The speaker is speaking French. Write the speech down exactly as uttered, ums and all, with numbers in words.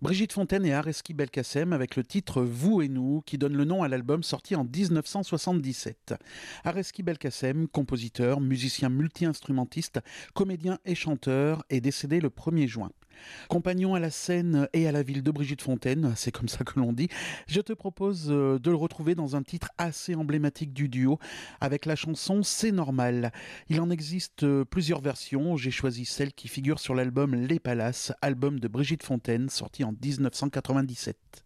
Brigitte Fontaine et Areski Belkacem avec le titre Vous et nous qui donne le nom à l'album sorti en dix-neuf cent soixante-dix-sept. Areski Belkacem, compositeur, musicien multi-instrumentiste, comédien et chanteur, est décédé le premier juin. Compagnon à la scène et à la ville de Brigitte Fontaine, c'est comme ça que l'on dit, je te propose de le retrouver dans un titre assez emblématique du duo avec la chanson C'est normal. Il en existe plusieurs versions, j'ai choisi celle qui figure sur l'album Les Palaces, album de Brigitte Fontaine sorti en dix-neuf cent quatre-vingt-dix-sept.